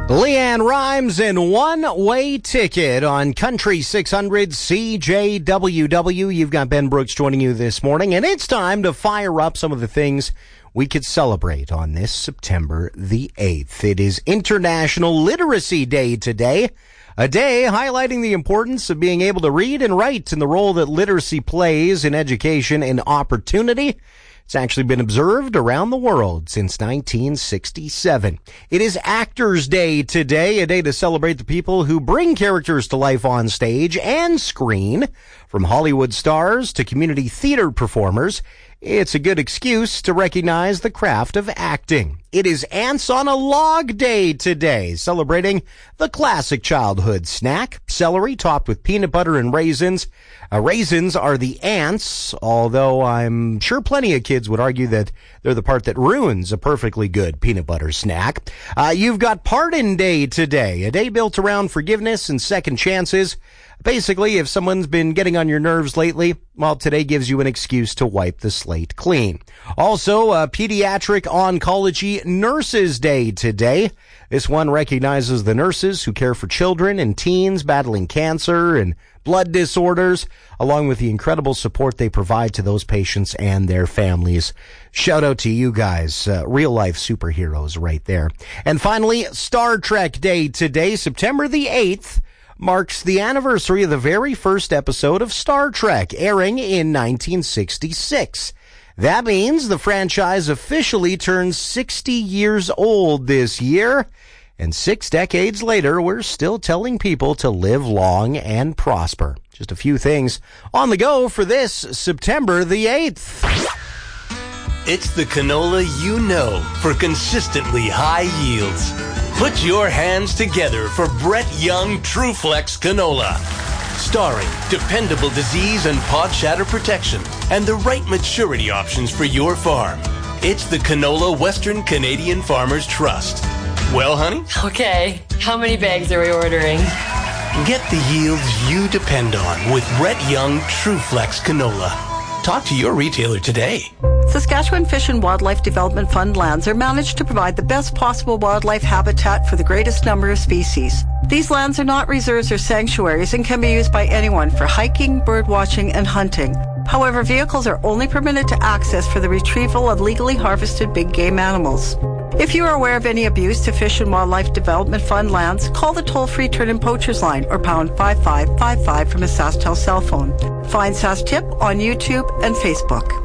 Leanne Rimes and One-Way Ticket on Country 600 CJWW. You've got Ben Brooks joining you this morning, and it's time to fire up some of the things we could celebrate on this September the 8th. It is International Literacy Day today, a day highlighting the importance of being able to read and write and the role that literacy plays in education and opportunity. It's actually been observed around the world since 1967. It is Actors Day today, a day to celebrate the people who bring characters to life on stage and screen. From Hollywood stars to community theater performers, it's a good excuse to recognize the craft of acting. It is Ants on a Log Day today, celebrating the classic childhood snack, celery topped with peanut butter and raisins. Raisins are the ants, although I'm sure plenty of kids would argue that they're the part that ruins a perfectly good peanut butter snack. You've got Pardon Day today, a day built around forgiveness and second chances. Basically, if someone's been getting on your nerves lately, well, today gives you an excuse to wipe the slate clean. Also, Pediatric Oncology Nurses Day today. This one recognizes the nurses who care for children and teens battling cancer and blood disorders, along with the incredible support they provide to those patients and their families. Shout out to you guys, real-life superheroes right there. And finally, Star Trek Day today, September the 8th. Marks the anniversary of the very first episode of Star Trek, airing in 1966. That means the franchise officially turns 60 years old this year, and 6 decades later, we're still telling people to live long and prosper. Just a few things on the go for this September the 8th. It's the canola you know for consistently high yields. Put your hands together for Brett Young TrueFlex Canola. Starring dependable disease and pod shatter protection and the right maturity options for your farm. It's the canola Western Canadian Farmers Trust. Well, honey? Okay, how many bags are we ordering? Get the yields you depend on with Brett Young TrueFlex Canola. Talk to your retailer today. Saskatchewan Fish and Wildlife Development Fund lands are managed to provide the best possible wildlife habitat for the greatest number of species. These lands are not reserves or sanctuaries and can be used by anyone for hiking, bird watching, and hunting. However, vehicles are only permitted to access for the retrieval of legally harvested big game animals. If you are aware of any abuse to Fish and Wildlife Development Fund lands, call the toll-free Turn-In Poachers line or pound 5555 from a SaskTel cell phone. Find SaskTip on YouTube and Facebook.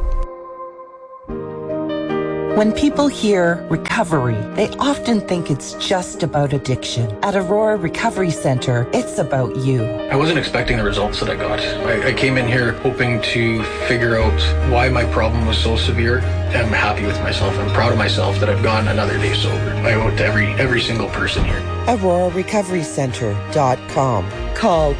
When people hear recovery, they often think it's just about addiction. At Aurora Recovery Center, it's about you. I wasn't expecting the results that I got. I came in here hoping to figure out why my problem was so severe. I'm happy with myself. I'm proud of myself that I've gone another day sober. I owe it to every single person here. AuroraRecoveryCenter.com. Call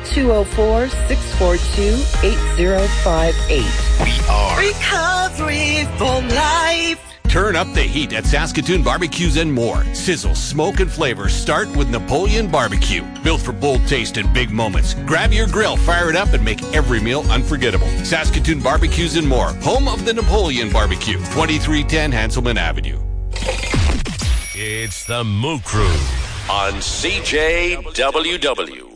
204-642-8058. We are Recovery for Life. Turn up the heat at Saskatoon Barbecues and More. Sizzle, smoke, and flavor start with Napoleon Barbecue. Built for bold taste and big moments. Grab your grill, fire it up, and make every meal unforgettable. Saskatoon Barbecues and More. Home of the Napoleon Barbecue. 2310 Hanselman Avenue. It's the Moo Crew on CJWW.